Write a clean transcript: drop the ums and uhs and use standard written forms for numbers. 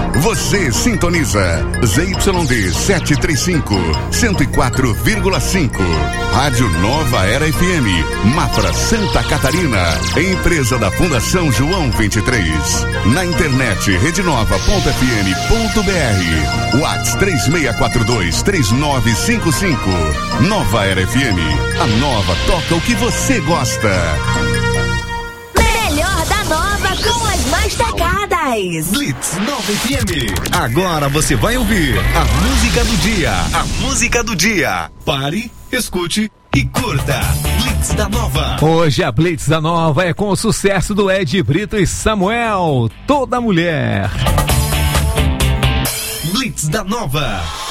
Você sintoniza ZYD 735, 104,5. Rádio Nova Era FM, Mafra, Santa Catarina. Empresa da Fundação João 23. Na internet, redenova.fm.br. WhatsApp 3642-3955. Nova Era FM. A Nova toca o que você gosta. Melhor da Nova com as mais tocadas. Blitz Nova FM. Agora você vai ouvir a música do dia. A música do dia. Pare, escute e curta. Blitz da Nova. Hoje a Blitz da Nova é com o sucesso do Ed Brito e Samuel, Toda Mulher. Blitz da Nova.